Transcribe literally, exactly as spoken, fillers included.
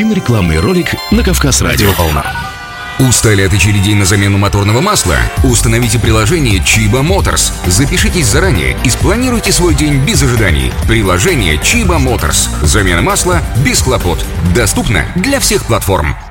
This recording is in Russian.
Один рекламный ролик на Кавказ Радио Волна. Устали от очередей на замену моторного масла? Установите приложение Chiba Motors. Запишитесь заранее и спланируйте свой день без ожиданий. Приложение Chiba Motors. Замена масла без хлопот. Доступно для всех платформ.